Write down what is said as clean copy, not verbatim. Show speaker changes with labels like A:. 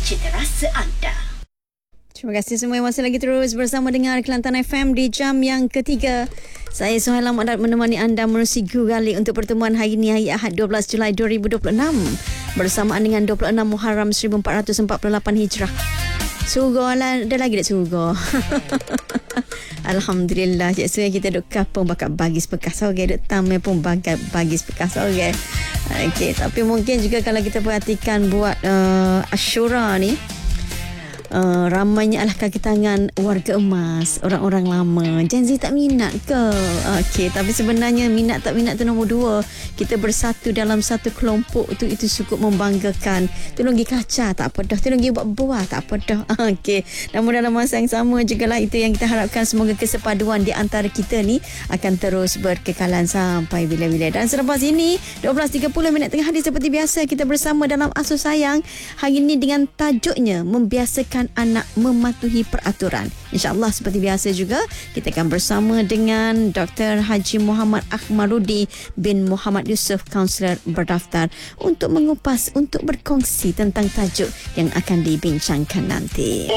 A: cita rasa anda.
B: Terima kasih semua yang masih lagi terus bersama dengan Kelantan FM di jam yang ketiga. Saya Suhaila Muhammad menemani anda menerusi Gugali untuk pertemuan hari ini, hari Ahad 12 Julai 2026 bersamaan dengan 26 Muharram 1448 Hijrah. Surga lah, ada lagi tak surga? Alhamdulillah, cik Suhaila kita duk kapung bakal bagi sepekas orang, duk tamai pun bagi sepekas orang. Okey, tapi mungkin juga kalau kita perhatikan buat Ashura ni, ramainya adalah kaki tangan warga emas, orang-orang lama. Gen Z tak minat ke? Okey, tapi sebenarnya minat tak minat tu nombor dua. Kita bersatu dalam satu kelompok tu, itu cukup membanggakan. Tolong pergi kaca, tak apa dah. Tolong pergi buat buah, tak apa dah. Okey, namun dalam masa yang sama jugalah itu yang kita harapkan, semoga kesepaduan di antara kita ni akan terus berkekalan sampai bila-bila. Dan selepas ini 12.30 tengah hari seperti biasa kita bersama dalam Asuh Sayang. Hari ini dengan tajuknya membiasakan anak mematuhi peraturan. InsyaAllah seperti biasa juga kita akan bersama dengan Dr. Haji Muhammad Akhmarudi bin Muhammad Yusof, kaunselor berdaftar, untuk mengupas, untuk berkongsi tentang tajuk yang akan dibincangkan nanti.